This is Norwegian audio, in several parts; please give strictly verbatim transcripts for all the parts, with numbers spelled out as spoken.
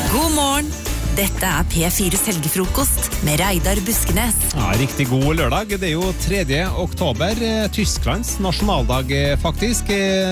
God morgen! Dette er P fires helgefrokost med Reidar Buskenes. Ja, riktig god lørdag. Det er jo tredje oktober, Tysklands nasjonaldag faktisk.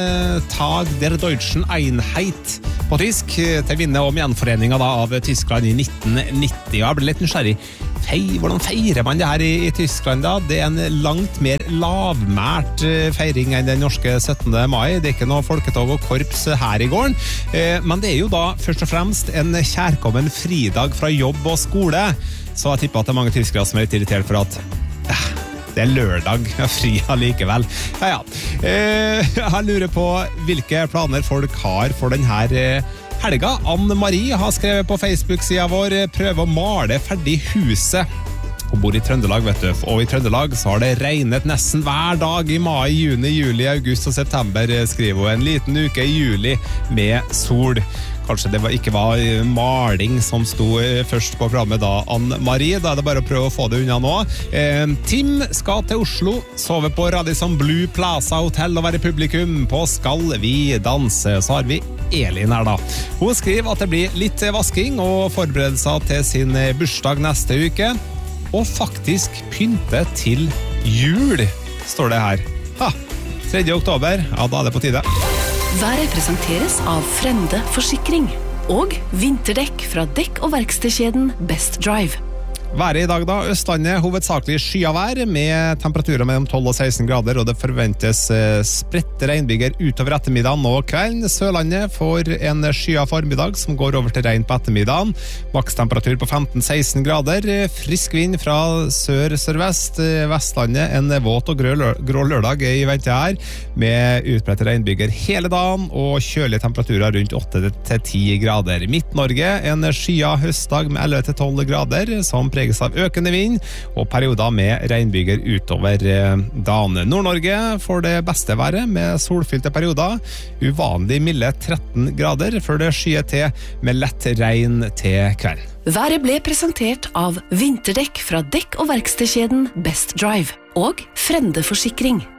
Tag der Deutschen Einheit på tysk, til minne om gjenforeningen da, av Tyskland i nitten nitti. Og jeg ble litt nysgjerrig. Fei, hvordan feirer man det her i, i Tyskland da? Det er en langt mer lavmært feiring enn den norske syttende mai. Det er ikke noe folketog og korps her i gården. Eh, men det er jo da først og fremst en kjærkommen fridag fra jobb og skole. Så jeg tipper at det er mange tyskere som er litt irritert for at eh, det er lørdag, jeg er fri allikevel. Ja, ja. Eh, jeg lurer på hvilke planer folk har for denne eh, helga. Anne-Marie har skrevet på Facebook-siden vår prøve å male ferdig huset. Hun bor i Trøndelag, vet du, og i Trøndelag så har det regnet nesten hver dag i mai, juni, juli, august og september, skriver hun. En liten uke i juli med sol. Kanskje det ikke var maling som sto først på programmet da, Anne-Marie. Da er det bare å prøve å få det unna nå. Eh, Tim skal til Oslo, sove på Radisson Blue Plaza Hotel og være publikum på Skal vi danse. Så har vi Elin her da. Hun skriver at det blir litt vasking og forberedelser til sin bursdag neste uke. Og faktisk pynte til jul, står det her. Ha, tredje oktober, ja da er det på tide. Været presenteres av Frende Forsikring og vinterdekk fra dekk- og verkstedkjeden Best Drive. Været i dag da, Østlandet hovedsakelig skyavær med temperaturer mellom tolv og seksten grader, og det forventes eh, spredte regnbyger utover ettermiddagen og kvelden. Sørlandet får en skya formiddag som går over til regn på ettermiddagen. Makstemperatur på femten til seksten grader, frisk vind fra sør-sørvest. Vestlandet en våt og grå, lø- grå lørdag i vente her, med utbredte regnbyger hele dagen og kjølige temperaturer rundt åtte til ti grader. Midt-Norge en skya høstdag med elleve til tolv grader, som preges av økende vind og perioder med regnbyger utover dagen. Nord-Norge får det beste været med solfylte perioder, uvanlig milde tretten grader, før det skyer til med lett regn til kvelden. Været ble presentert av vinterdekk fra dekk- og verkstedkjeden Best Drive og Frende Forsikring.